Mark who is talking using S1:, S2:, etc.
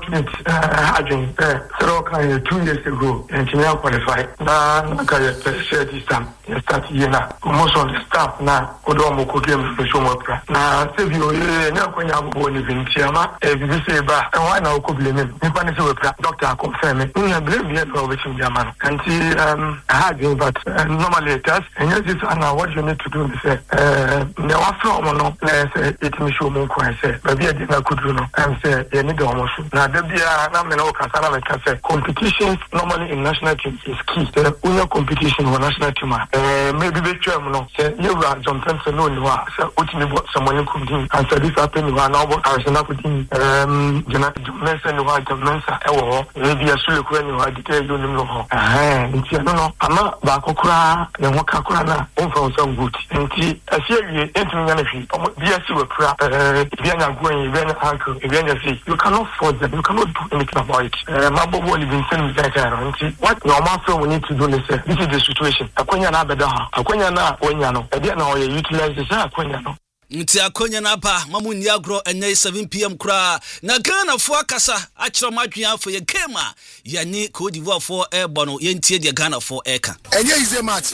S1: unfortunate agent several kind 2 years ago and she now qualified na career share this time start here na most of the staff na odomo ko game so mo pra na se bi o na kwanya bo ni vintiama bi se ba and why na ko blame me pa ne se we pra doctor confirm me na blame me for wetin jaman anti agent but normally it does and this and what you need to do is the one from no say it me show me kwai say baby dey na kudru no am say you need almost na da bia na me no kasa na me kasa competitions normally in national team is key the unya competition for national team maybe be try no say you run sometimes no no say otimi bo someone could do and say this happen you are now but Arsenal could do jena mensa no ha mensa e wo maybe asule kura ni ha detail you no ho nti no ama ba kokura ne ho kakura na on fa so good nti asiye entumi nya na fi bia si we kura bia nya gwen bia nya uncle bia nya see you cannot force them you cannot do anything about it mabo living thing that nti what your man we need to do is this is the situation akonya na abeda ha akonya na onya no e bia na o utilize this akonya no
S2: nti akonya na ba mamu ni agro enye 7 pm kura na Ghana fo akasa akiro madwen afo ye kema yani Cote d'Ivoire fo ebo no ye ntie de Ghana fo eka
S3: enye ize match